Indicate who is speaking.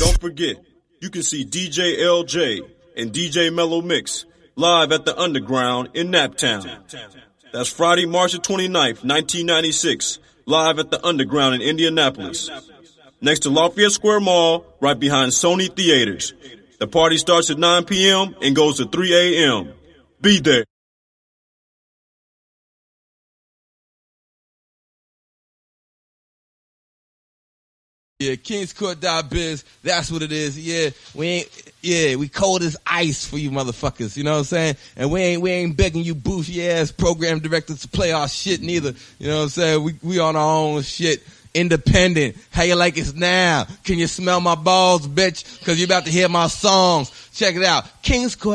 Speaker 1: Don't forget, you can see DJ LJ and DJ Mellow Mix live at the Underground in Naptown. That's Friday, March the 29th, 1996, live at the Underground in Indianapolis. Next to Lafayette Square Mall, right behind Sony Theaters. The party starts at 9 p.m. and goes to 3 a.m. Be there.
Speaker 2: Yeah, Kingscourt.biz, that's what it is. Yeah, we cold as ice for you motherfuckers, you know what I'm saying? And we ain't begging you boofy ass program directors to play our shit neither. You know what I'm saying? We on our own shit. Independent. How you like it now? Can you smell my balls, bitch? Cause you about to hear my songs. Check it out. Kingscourt.